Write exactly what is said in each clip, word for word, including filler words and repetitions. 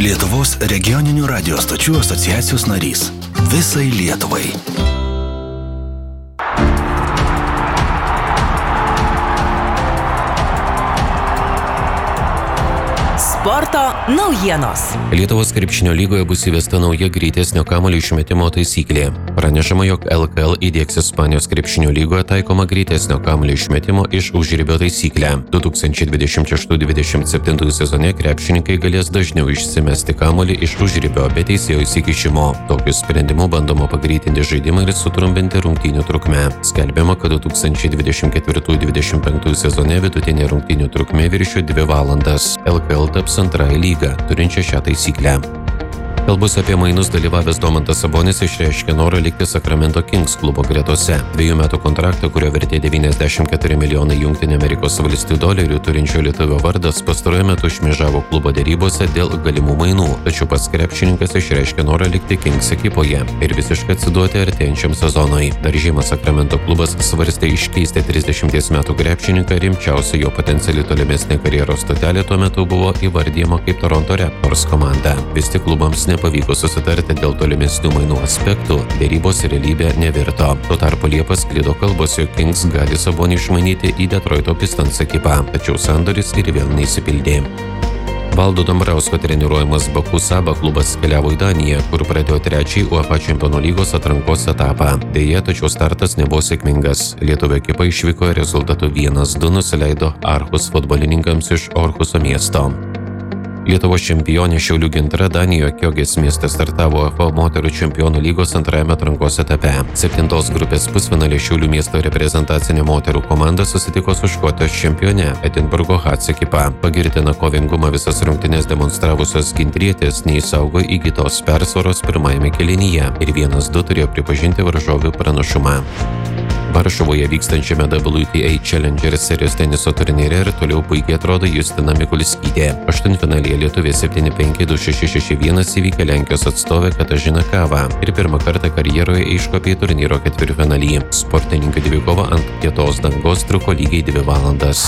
Lietuvos regioninių radio stočių asociacijos narys. Visai Lietuvai. Sporto naujienos. Lietuvos krepšinio lygoje bus įvesta nauja greitesnio kamuolio išmetimo taisyklė. Pranešama, jog L K L įdiegs Ispanijos krepšinio lygoje taikoma greitesnio kamuolio išmetimo iš užribio taisyklę. du tūkstančiai dvidešimt šeštų dvidešimt septintų sezone krepšininkai galės dažniau išsimesti kamuolį iš užribio be teisėjo įsikišimo. Tokiu sprendimu bandoma pagreitinti žaidimą ir sutrumpinti rungtynių trukmę. Skelbiama, kad du tūkstančiai dvidešimt ketvirtų dvidešimt penktų sezone vidutinė rungtynių trukmė viršijo dvi valandas. L K L taps antrąją lygą, turinčią šią taisyklę. Kalbos apie mainus dalyvavęs Domantas Sabonis išreiškė norą likti Sacramento Kings klubo gretose. Dviejų metų kontraktą, kurio vertė devyniasdešimt keturi milijonai Jungtinių Amerikos valstijų dolerių turinčio lietuvio vardas, pastaruoju metu šmėžavo klubo derybose dėl galimų mainų. Tačiau pats krepšininkas išreiškė norą likti Kings ekipoje ir visiškai atsiduoti artėjančiam sezonui. Dar žiemą Sacramento klubas svarstė iškeisti trisdešimties metų krepšininką, rimčiausia jo potenciali tolimesnė karjeros stotelė tuo metu buvo įvardyjama kaip Toronto Raptors komanda. Vis tik klubams nepavyko susitarti dėl tolimesnių mainų aspektų, dėrybos realybė nevirto. Tuo tarpu Liepą sklido kalbos, jog Kings gali Sabonį išmainyti į Detroito Pistons ekipą, tačiau sandoris ir vėl neįsipildė. Valdo Dambrausko treniruojamas Baku Saba klubas keliavo į Daniją, kur pradėjo trečiąjį UEFA Čempionų lygos atrankos etapą. Deja, tačiau startas nebuvo sėkmingas. Lietuvio ekipa išvyko rezultatu vienas du nusileido Arhus futbolininkams iš Orhuso miesto. Lietuvos čempionė Šiaulių Gintra Danijoje Kiogės mieste startavo UEFA moterų čempionų lygos antrajame atrankos etape. Septintos grupės pusfinalį Šiaulių miesto reprezentacinė moterų komanda susitiko su Škotijos čempione Edinburgo Hearts ekipa. Pagirtina kovingumą visas rungtynes demonstravusios gintrietės neišsaugo įgytos persvaros pirmajame kėlinyje ir vienas du turėjo pripažinti varžovių pranašumą. Varšuvoje vykstančiame W T A Challenger serijos teniso turnyre ir toliau puikiai atrodo Justina Mikulskytė. Aštuntfinalyje lietuvė septyni penki du šeši šeši vienas įveikė Lenkijos atstovę Katažiną Kavą ir pirmą kartą karjeroje iškopė į turnyro ketvirtfinalį. Sportininkų dvikova ant kietos dangos truko lygiai dvi valandas.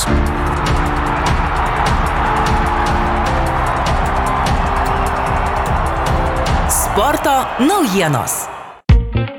Sporto naujienos.